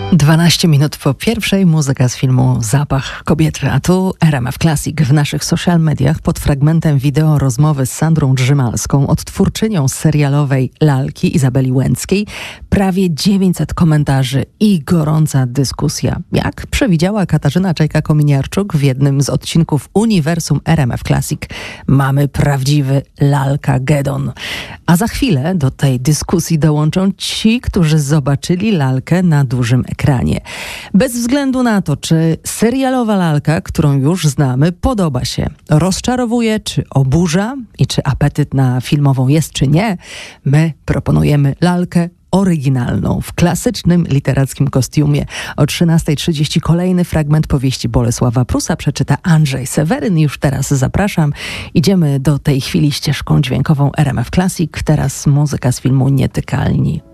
12 minut po pierwszej, muzyka z filmu Zapach kobiety, a tu RMF Classic. W naszych social mediach pod fragmentem wideo rozmowy z Sandrą Drzymalską, odtwórczynią serialowej Lalki Izabeli Łęckiej, prawie 900 komentarzy i gorąca dyskusja. Jak przewidziała Katarzyna Czajka-Kominiarczuk w jednym z odcinków Uniwersum RMF Classic, mamy prawdziwy Lalka-gedon. A za chwilę do tej dyskusji dołączą ci, którzy zobaczyli Lalkę na dużym ekranie. Bez względu na to, czy serialowa Lalka, którą już znamy, podoba się, rozczarowuje, czy oburza i czy apetyt na filmową jest, czy nie, my proponujemy Lalkę oryginalną, w klasycznym literackim kostiumie. O 13:30 kolejny fragment powieści Bolesława Prusa przeczyta Andrzej Seweryn. Już teraz zapraszam. Idziemy do tej chwili ścieżką dźwiękową RMF Classic. Teraz muzyka z filmu Nietykalni.